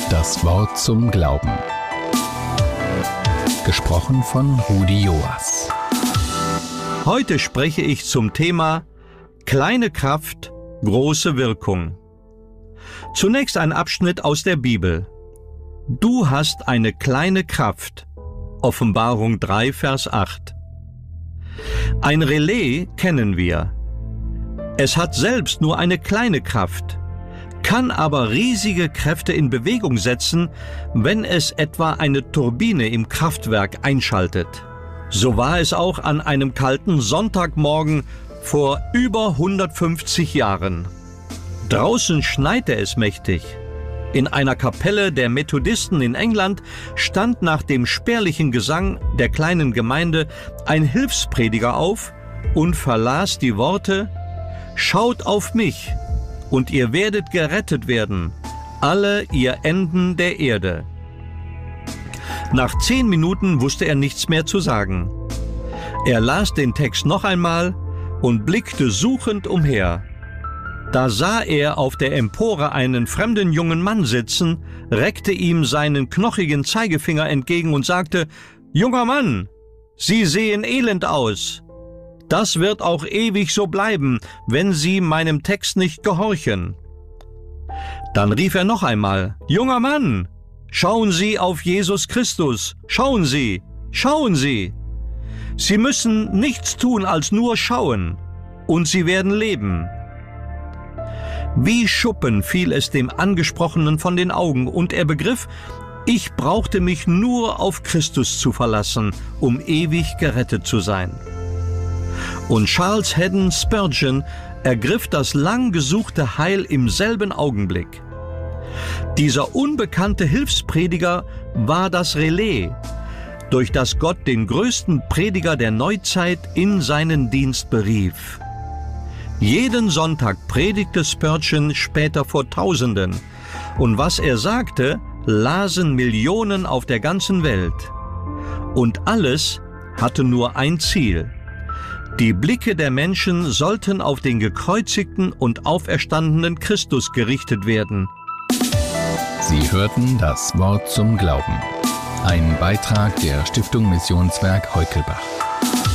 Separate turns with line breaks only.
Das Wort zum Glauben. Gesprochen von Rudi Joas.
Heute spreche ich zum Thema Kleine Kraft, große Wirkung. Zunächst ein Abschnitt aus der Bibel. Du hast eine kleine Kraft. Offenbarung 3, Vers 8. Ein Relais kennen wir. Es hat selbst nur eine kleine Kraft, kann aber riesige Kräfte in Bewegung setzen, wenn es etwa eine Turbine im Kraftwerk einschaltet. So war es auch an einem kalten Sonntagmorgen vor über 150 Jahren. Draußen schneite es mächtig. In einer Kapelle der Methodisten in England stand nach dem spärlichen Gesang der kleinen Gemeinde ein Hilfsprediger auf und verlas die Worte: Schaut auf mich, und ihr werdet gerettet werden, alle ihr Enden der Erde. Nach 10 Minuten wusste er nichts mehr zu sagen. Er las den Text noch einmal und blickte suchend umher. Da sah er auf der Empore einen fremden jungen Mann sitzen, reckte ihm seinen knochigen Zeigefinger entgegen und sagte: »Junger Mann, Sie sehen elend aus. Das wird auch ewig so bleiben, wenn Sie meinem Text nicht gehorchen.« Dann rief er noch einmal: »Junger Mann, schauen Sie auf Jesus Christus, schauen Sie, schauen Sie. Sie müssen nichts tun als nur schauen, und Sie werden leben.« Wie Schuppen fiel es dem Angesprochenen von den Augen, und er begriff, ich brauchte mich nur auf Christus zu verlassen, um ewig gerettet zu sein. Und Charles Haddon Spurgeon ergriff das lang gesuchte Heil im selben Augenblick. Dieser unbekannte Hilfsprediger war das Relais, durch das Gott den größten Prediger der Neuzeit in seinen Dienst berief. Jeden Sonntag predigte Spurgeon später vor Tausenden, und was er sagte, lasen Millionen auf der ganzen Welt. Und alles hatte nur ein Ziel: Die Blicke der Menschen sollten auf den gekreuzigten und auferstandenen Christus gerichtet werden.
Sie hörten das Wort zum Glauben. Ein Beitrag der Stiftung Missionswerk Heukelbach.